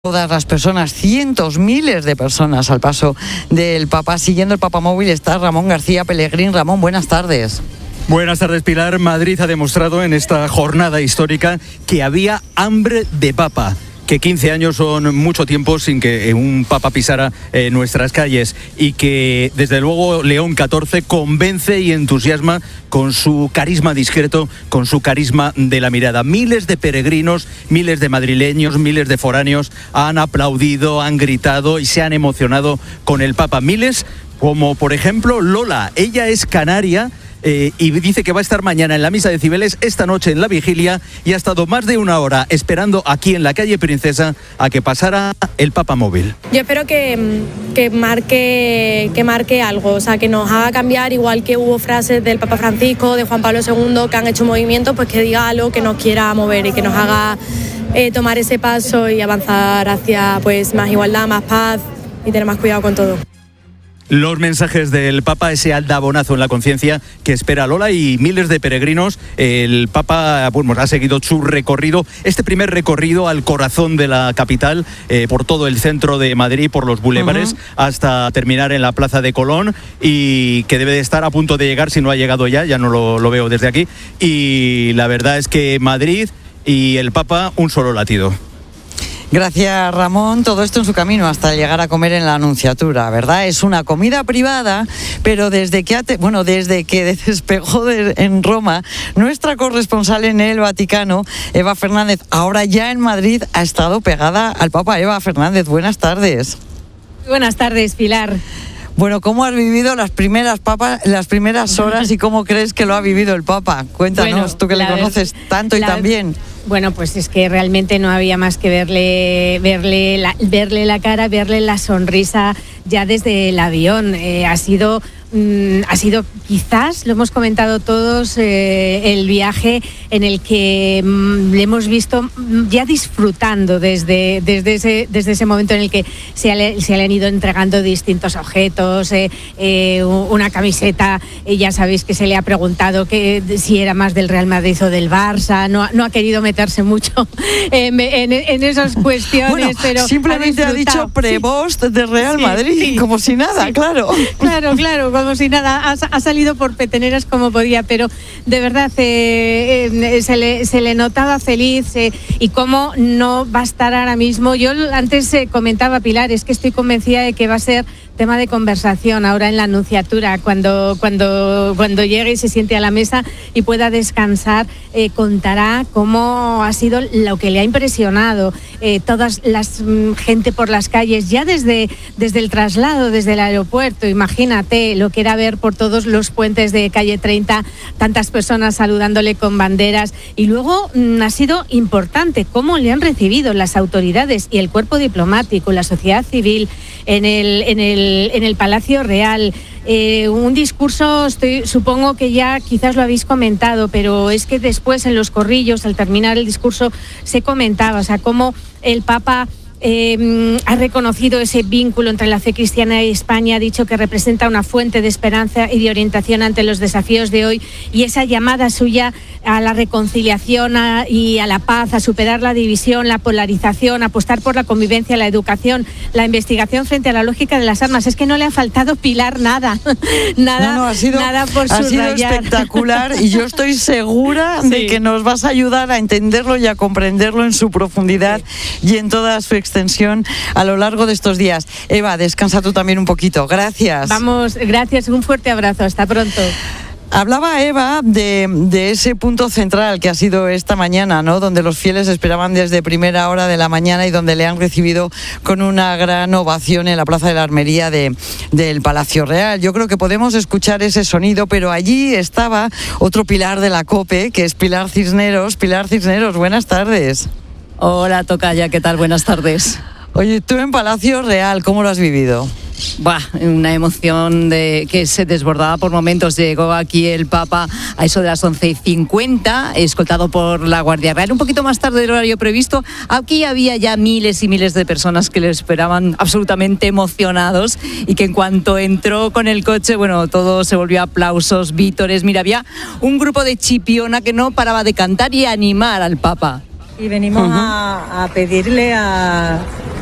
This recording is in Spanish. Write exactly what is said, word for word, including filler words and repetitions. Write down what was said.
Todas las personas, cientos, miles de personas al paso del Papa. Siguiendo el Papamóvil está Ramón García Pellegrín. Ramón, buenas tardes. Buenas tardes, Pilar. Madrid ha demostrado en esta jornada histórica que había hambre de papa, que quince años son mucho tiempo sin que un papa pisara eh, nuestras calles, y que desde luego León catorce convence y entusiasma con su carisma discreto, con su carisma de la mirada. Miles de peregrinos, miles de madrileños, miles de foráneos han aplaudido, han gritado y se han emocionado con el papa. Miles como por ejemplo Lola, ella es canaria. Eh, y dice que va a estar mañana en la misa de Cibeles, esta noche en la vigilia, y ha estado más de una hora esperando aquí en la calle Princesa a que pasara el Papamóvil. Yo espero que, que, marque, que marque algo, o sea, que nos haga cambiar, igual que hubo frases del Papa Francisco, de Juan Pablo segundo, que han hecho movimientos, pues que diga algo que nos quiera mover y que nos haga eh, tomar ese paso y avanzar hacia pues más igualdad, más paz y tener más cuidado con todo. Los mensajes del Papa, ese aldabonazo en la conciencia que espera Lola y miles de peregrinos. El Papa bueno, ha seguido su recorrido, este primer recorrido al corazón de la capital, eh, por todo el centro de Madrid, por los bulevares, uh-huh. hasta terminar en la Plaza de Colón, y que debe de estar a punto de llegar, si no ha llegado ya, ya no lo, lo veo desde aquí. Y la verdad es que Madrid y el Papa, un solo latido. Gracias, Ramón. Todo esto en su camino hasta llegar a comer en la Anunciatura, ¿verdad? Es una comida privada, pero desde que, ate- bueno, desde que despegó de, en Roma, nuestra corresponsal en el Vaticano, Eva Fernández, ahora ya en Madrid, ha estado pegada al Papa. Eva Fernández, buenas tardes. Buenas tardes, Pilar. Bueno, ¿cómo has vivido las primeras papas, las primeras horas y cómo crees que lo ha vivido el Papa? Cuéntanos, bueno, tú que le conoces ver, tanto y la, tan bien. Bueno, pues es que realmente no había más que verle, verle, la, verle la cara, verle la sonrisa ya desde el avión. Eh, ha sido... Ha sido quizás, lo hemos comentado todos, eh, el viaje en el que mm, le hemos visto ya disfrutando desde, desde, ese, desde ese momento en el que se, le, se le han ido entregando distintos objetos, eh, eh, una camiseta, eh, ya sabéis que se le ha preguntado que, si era más del Real Madrid o del Barça, no, no ha querido meterse mucho en, en, en esas cuestiones, bueno, pero simplemente ha, ha dicho Prevost sí. de Real sí, Madrid, sí, como si nada, sí. claro. Claro, claro. Como si nada, ha, ha salido por peteneras como podía, pero de verdad eh, eh, se, le, se le notaba feliz eh, y cómo no va a estar ahora mismo. Yo antes eh, comentaba, Pilar, es que estoy convencida de que va a ser tema de conversación ahora en la Anunciatura, cuando, cuando, cuando llegue y se siente a la mesa y pueda descansar, eh, contará cómo ha sido lo que le ha impresionado, eh, todas las mm, gente por las calles, ya desde, desde el traslado, desde el aeropuerto. Imagínate lo que era ver por todos los puentes de calle treinta, tantas personas saludándole con banderas, y luego mm, ha sido importante cómo le han recibido las autoridades y el cuerpo diplomático, la sociedad civil en el, en el en el Palacio Real. Eh, un discurso, estoy, supongo que ya quizás lo habéis comentado, pero es que después en los corrillos, al terminar el discurso, se comentaba, o sea, cómo el Papa Eh, ha reconocido ese vínculo entre la fe cristiana y España, ha dicho que representa una fuente de esperanza y de orientación ante los desafíos de hoy, y esa llamada suya a la reconciliación a, y a la paz, a superar la división, la polarización, a apostar por la convivencia, la educación, la investigación frente a la lógica de las armas. Es que no le ha faltado, Pilar, nada, nada, no, no, ha sido, nada por ha subrayar. sido espectacular, y yo estoy segura sí. de que nos vas a ayudar a entenderlo y a comprenderlo en su profundidad sí. y en toda su extensión a lo largo de estos días. Eva, descansa tú también un poquito. Gracias. Vamos, gracias. Un fuerte abrazo. Hasta pronto. Hablaba Eva de, de ese punto central que ha sido esta mañana, ¿no? Donde los fieles esperaban desde primera hora de la mañana y donde le han recibido con una gran ovación en la Plaza de la Armería de, del Palacio Real. Yo creo que podemos escuchar ese sonido, pero allí estaba otro pilar de la COPE, que es Pilar Cisneros. Pilar Cisneros, buenas tardes. Hola, tocaya, ¿qué tal? Buenas tardes. Oye, tú en Palacio Real, ¿cómo lo has vivido? Bah, una emoción de que se desbordaba por momentos. Llegó aquí el Papa a eso de las once y cincuenta, escoltado por la Guardia Real, un poquito más tarde del horario previsto. Aquí había ya miles y miles de personas que le esperaban absolutamente emocionados, y que en cuanto entró con el coche, bueno, todo se volvió aplausos, vítores. Mira, había un grupo de Chipiona que no paraba de cantar y animar al Papa. Y venimos uh-huh. a, a pedirle a